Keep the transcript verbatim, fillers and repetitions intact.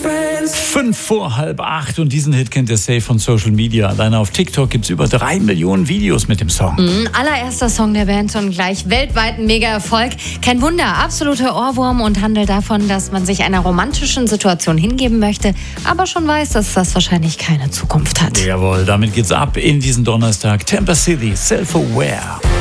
Fünf vor halb acht und diesen Hit kennt ihr safe von Social Media. Alleine auf TikTok gibt es über drei Millionen Videos mit dem Song. Mhm, allererster Song der Band und gleich weltweit ein Mega-Erfolg. Kein Wunder, absoluter Ohrwurm und handelt davon, dass man sich einer romantischen Situation hingeben möchte, aber schon weiß, dass das wahrscheinlich keine Zukunft hat. Jawohl, damit geht's ab in diesen Donnerstag. Tampa City, Self-Aware.